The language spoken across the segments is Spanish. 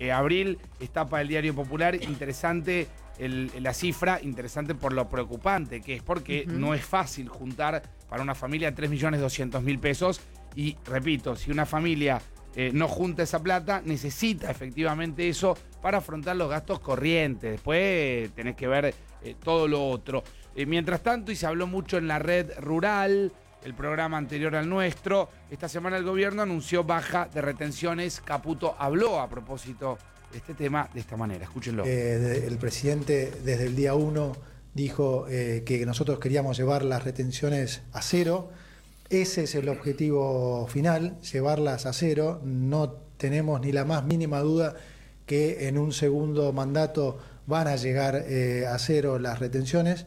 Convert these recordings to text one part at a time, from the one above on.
abril, estapa del Diario Popular, interesante la cifra, interesante por lo preocupante que es, porque no es fácil juntar para una familia 3.200.000 pesos y, repito, si una familia no junta esa plata, necesita efectivamente eso para afrontar los gastos corrientes. Después tenés que ver todo lo otro. Mientras tanto, y se habló mucho en la red rural, el programa anterior al nuestro, esta semana el gobierno anunció baja de retenciones. Caputo habló a propósito de este tema de esta manera. Escúchenlo. El presidente desde el día 1 dijo que nosotros queríamos llevar las retenciones a cero. Ese es el objetivo final, llevarlas a cero. No tenemos ni la más mínima duda que en un segundo mandato van a llegar a cero las retenciones.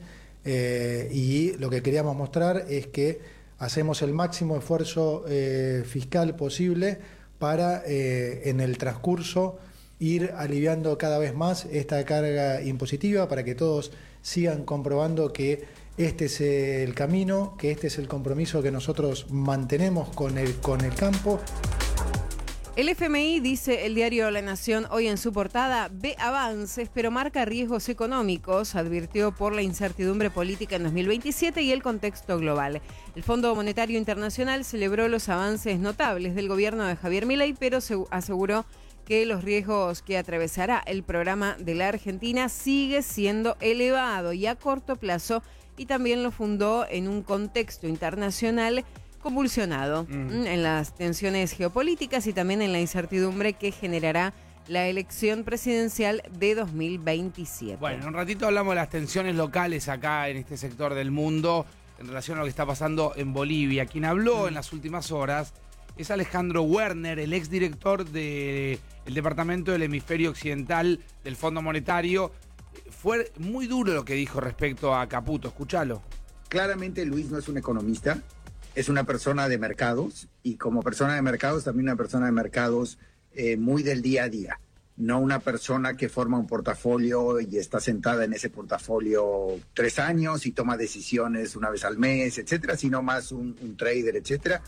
Y lo que queríamos mostrar es que hacemos el máximo esfuerzo fiscal posible para en el transcurso ir aliviando cada vez más esta carga impositiva, para que todos sigan comprobando que este es el camino, que este es el compromiso que nosotros mantenemos con el campo. El FMI, dice el diario La Nación hoy en su portada, ve avances pero marca riesgos económicos, advirtió por la incertidumbre política en 2027 y el contexto global. El Fondo Monetario Internacional celebró los avances notables del gobierno de Javier Milei, pero aseguró que los riesgos que atravesará el programa de la Argentina sigue siendo elevado y a corto plazo, y también lo fundó en un contexto internacional convulsionado en las tensiones geopolíticas y también en la incertidumbre que generará la elección presidencial de 2027. Bueno, en un ratito hablamos de las tensiones locales acá en este sector del mundo en relación a lo que está pasando en Bolivia. Quien habló en las últimas horas es Alejandro Werner, el exdirector del Departamento del Hemisferio Occidental del Fondo Monetario. Fue muy duro lo que dijo respecto a Caputo. Escúchalo. Claramente Luis no es un economista, es una persona de mercados, y como persona de mercados también una persona de mercados muy del día a día. No una persona que forma un portafolio y está sentada en ese portafolio 3 años y toma decisiones una vez al mes, etcétera, sino más un trader, etcétera.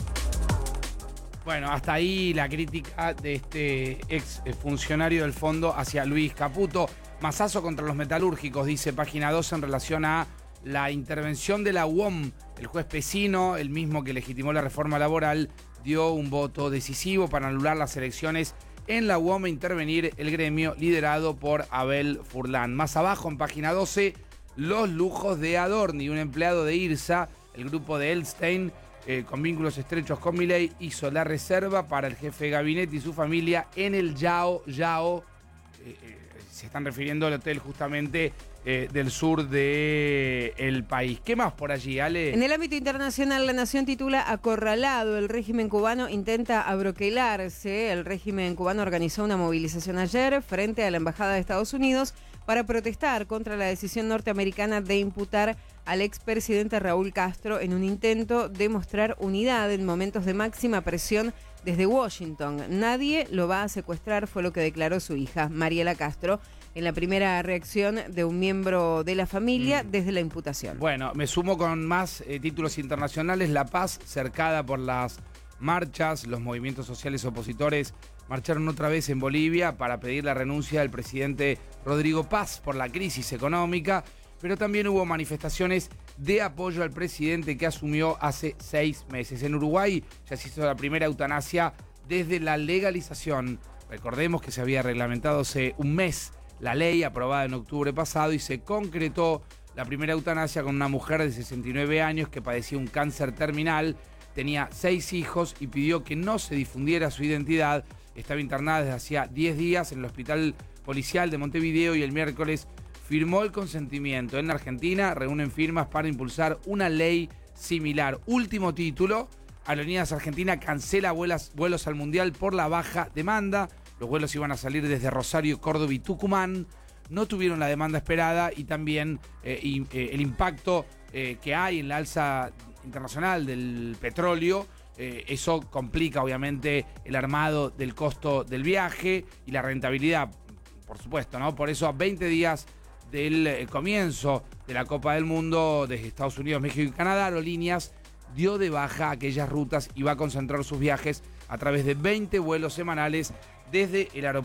Bueno, hasta ahí la crítica de este ex funcionario del fondo hacia Luis Caputo. Masazo contra los metalúrgicos, dice Página 2, en relación a la intervención de la UOM. El juez Pesino, el mismo que legitimó la reforma laboral, dio un voto decisivo para anular las elecciones en la UOM e intervenir el gremio liderado por Abel Furlan. Más abajo, en Página 12, los lujos de Adorni. Un empleado de IRSA, el grupo de Elstein, con vínculos estrechos con Milei, hizo la reserva para el jefe de gabinete y su familia en el Yao. Se están refiriendo al hotel justamente del sur del país. ¿Qué más por allí, Ale? En el ámbito internacional, La Nación titula Acorralado, el régimen cubano intenta abroquelarse. El régimen cubano organizó una movilización ayer frente a la Embajada de Estados Unidos para protestar contra la decisión norteamericana de imputar al expresidente Raúl Castro en un intento de mostrar unidad en momentos de máxima presión desde Washington. Nadie lo va a secuestrar, fue lo que declaró su hija, Mariela Castro, en la primera reacción de un miembro de la familia desde la imputación. Bueno, me sumo con más títulos internacionales. La paz cercada por las marchas. Los movimientos sociales opositores marcharon otra vez en Bolivia para pedir la renuncia del presidente Rodrigo Paz por la crisis económica, pero también hubo manifestaciones de apoyo al presidente que asumió hace 6 meses. En Uruguay ya se hizo la primera eutanasia desde la legalización. Recordemos que se había reglamentado hace un mes la ley aprobada en octubre pasado y se concretó la primera eutanasia con una mujer de 69 años que padecía un cáncer terminal, tenía 6 hijos y pidió que no se difundiera su identidad. Estaba internada desde hacía 10 días en el Hospital Policial de Montevideo y el miércoles firmó el consentimiento. En la Argentina reúnen firmas para impulsar una ley similar. Último título, Aerolíneas Argentina cancela vuelos al Mundial por la baja demanda. Los vuelos iban a salir desde Rosario, Córdoba y Tucumán. No tuvieron la demanda esperada y también el impacto que hay en la alza internacional del petróleo. Eso complica obviamente el armado del costo del viaje y la rentabilidad, por supuesto, ¿no? Por eso a 20 días del comienzo de la Copa del Mundo desde Estados Unidos, México y Canadá, Aerolíneas dio de baja aquellas rutas y va a concentrar sus viajes a través de 20 vuelos semanales desde el aeropuerto